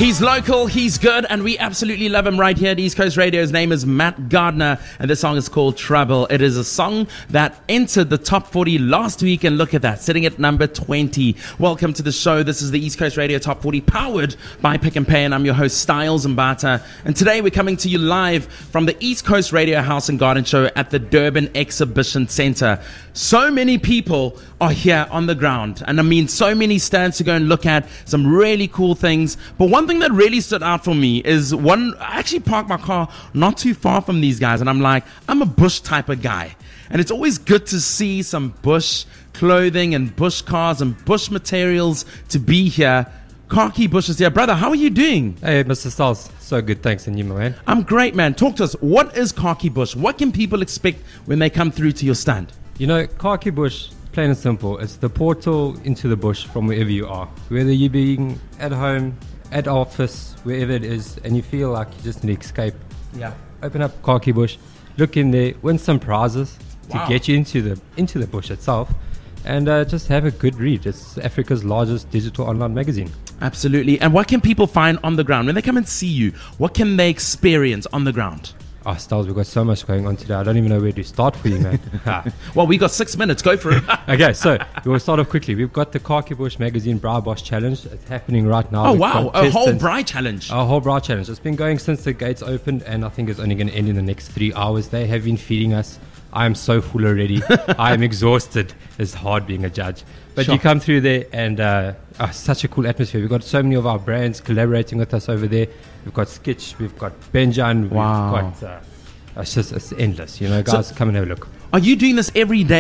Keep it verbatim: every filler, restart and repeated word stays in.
He's local, he's good, and we absolutely love him right here at East Coast Radio. His name is Matt Gardner, and this song is called Trouble. It is a song that entered the top forty last week, and look at that, sitting at number twenty. Welcome to the show. This is the East Coast Radio Top forty, powered by Pick and Pay, and I'm your host, Styles Mbata. And today we're coming to you live from the East Coast Radio House and Garden Show at the Durban Exhibition Centre. So many people are here on the ground, and I mean so many stands to go and look at, some really cool things. But one thing that really stood out for me is one, I actually parked my car not too far from these guys, and I'm like, I'm a bush type of guy, and it's always good to see some bush clothing and bush cars and bush materials to be here. Khaki Bush is here. Brother, how are you doing? Hey, Mister Styles. So good, thanks. And you, my man? I'm great, man. Talk to us. What is Khaki Bush? What can people expect when they come through to your stand? You know, Khaki Bush, plain and simple, it's the portal into the bush from wherever you are. Whether you're being at home, at office, wherever it is, and you feel like you just need to escape. Yeah. Open up Khaki Bush, look in there, win some prizes Wow. to get you into the into the bush itself, and uh, just have a good read. It's Africa's largest digital online magazine. Absolutely. And what can people find on the ground? When they come and see you, what can they experience on the ground? Oh, Styles, we've got so much going on today. I don't even know where to start for you, man. Well, we got six minutes. Go for it. Okay, so we'll start off quickly. We've got the Khaki Bush Magazine Brow Boss Challenge. It's happening right now. Oh, We've wow. got A whole contestants- Bri challenge. A whole brow challenge. It's been going since the gates opened, and I think it's only going to end in the next three hours. They have been feeding us. I am so full already. I am exhausted. It's hard being a judge. But Sure. you come through there, and uh, oh, such a cool atmosphere. We've got so many of our brands collaborating with us over there. We've got Skitch, we've got Benjan, Wow. we've got... Uh, it's just it's endless. You know, guys, So- come and have a look. Are you doing this every day?